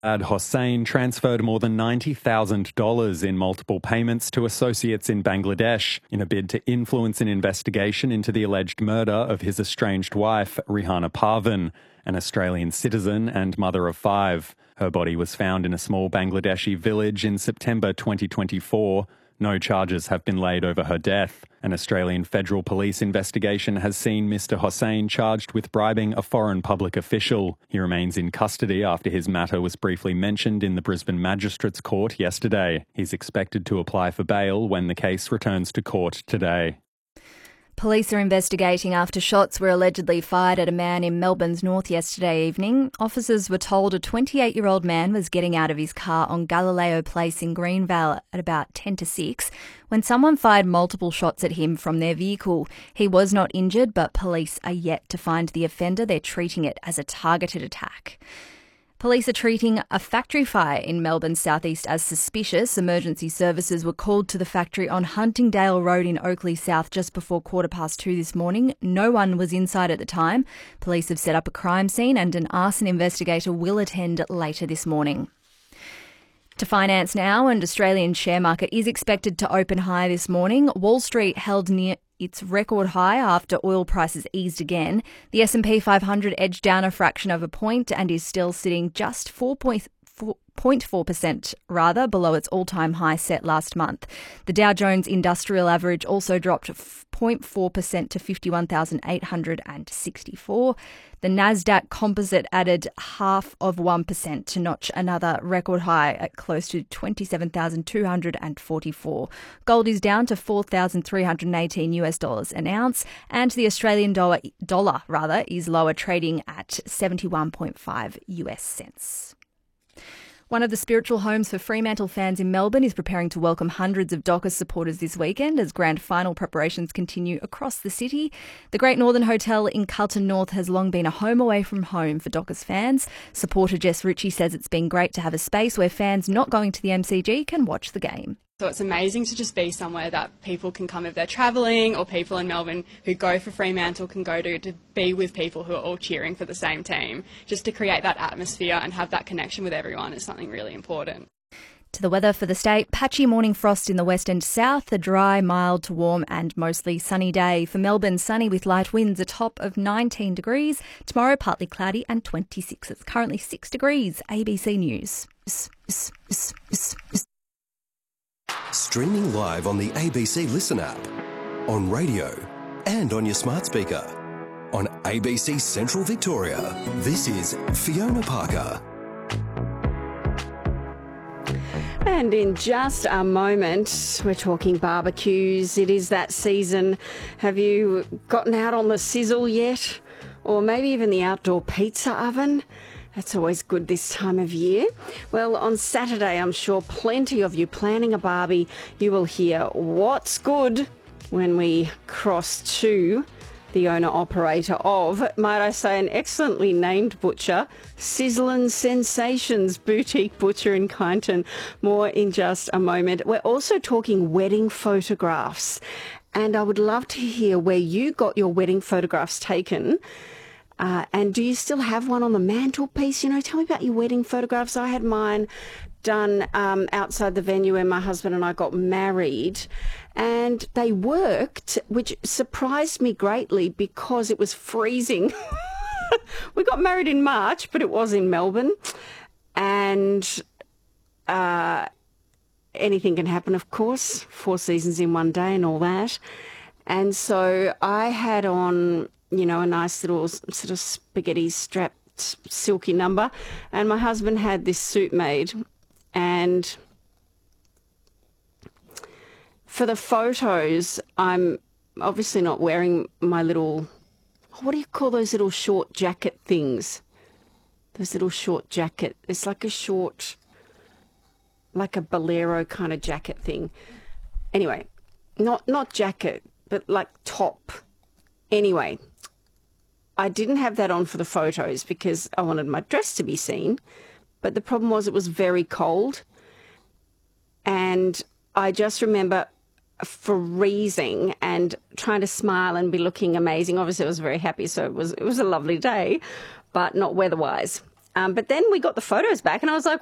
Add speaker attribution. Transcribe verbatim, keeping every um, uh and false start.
Speaker 1: Ad Hossain transferred more than ninety thousand dollars in multiple payments to associates in Bangladesh in a bid to influence an investigation into the alleged murder of his estranged wife, Rihanna Parvin, an Australian citizen and mother of five. Her body was found in a small Bangladeshi village in September twenty twenty-four. No charges have been laid over her death. An Australian Federal Police investigation has seen Mister Hossain charged with bribing a foreign public official. He remains in custody after his matter was briefly mentioned in the Brisbane Magistrates Court yesterday. He's expected to apply for bail when the case returns to court today.
Speaker 2: Police are investigating after shots were allegedly fired at a man in Melbourne's north yesterday evening. Officers were told a twenty-eight-year-old man was getting out of his car on Galileo Place in Greenvale at about ten to six when someone fired multiple shots at him from their vehicle. He was not injured, but police are yet to find the offender. They're treating it as a targeted attack. Police are treating a factory fire in Melbourne's southeast as suspicious. Emergency services were called to the factory on Huntingdale Road in Oakley South just before quarter past two this morning. No one was inside at the time. Police have set up a crime scene and an arson investigator will attend later this morning. To finance now, and Australian share market is expected to open high this morning. Wall Street held near its record high after oil prices eased again. The S and P five hundred edged down a fraction of a point and is still sitting just four point four percent rather below its all-time high set last month. The Dow Jones Industrial Average also dropped zero point four percent to fifty-one thousand eight hundred sixty-four. The Nasdaq Composite added half of one percent to notch another record high at close to twenty-seven thousand two hundred forty-four. Gold is down to four thousand three hundred eighteen US dollars an ounce, and the Australian dollar, dollar rather, is lower, trading at seventy-one point five US cents. One of the spiritual homes for Fremantle fans in Melbourne is preparing to welcome hundreds of Dockers supporters this weekend as grand final preparations continue across the city. The Great Northern Hotel in Carlton North has long been a home away from home for Dockers fans. Supporter Jess Ritchie says it's been great to have a space where fans not going to the M C G can watch the game.
Speaker 3: So it's amazing to just be somewhere that people can come if they're travelling, or people in Melbourne who go for Fremantle can go to, to be with people who are all cheering for the same team. Just to create that atmosphere and have that connection with everyone is something really important.
Speaker 2: To the weather for the state, patchy morning frost in the west and south, a dry, mild to warm and mostly sunny day. For Melbourne, sunny with light winds, a top of nineteen degrees. Tomorrow, partly cloudy and twenty-six. It's currently six degrees. A B C News.
Speaker 4: Streaming live on the A B C Listen app, on radio and on your smart speaker. On A B C Central Victoria, this is Fiona Parker.
Speaker 5: And in just a moment, we're talking barbecues. It is that season. Have you gotten out on the sizzle yet? Or maybe even the outdoor pizza oven? That's always good this time of year. Well, on Saturday, I'm sure plenty of you planning a barbie, you will hear what's good when we cross to the owner-operator of, might I say, an excellently named butcher, Sizzlin' Sensations Boutique Butcher in Kyneton. More in just a moment. We're also talking wedding photographs, and I would love to hear where you got your wedding photographs taken. Uh, and do you still have one on the mantelpiece? You know, tell me about your wedding photographs. I had mine done um, outside the venue where my husband and I got married, and they worked, which surprised me greatly because it was freezing. We got married in March, but it was in Melbourne, and uh, anything can happen, of course. Four seasons in one day and all that. And so I had on, you know, a nice little sort of spaghetti strapped silky number, and my husband had this suit made. And for the photos, I'm obviously not wearing my little, what do you call those little short jacket things? Those little short jacket, it's like a short, like a bolero kind of jacket thing. Anyway, not not jacket, but like top. Anyway, I didn't have that on for the photos because I wanted my dress to be seen. But the problem was it was very cold. And I just remember freezing and trying to smile and be looking amazing. Obviously, I was very happy, so it was it was a lovely day, but not weather-wise. Um, but then we got the photos back and I was like,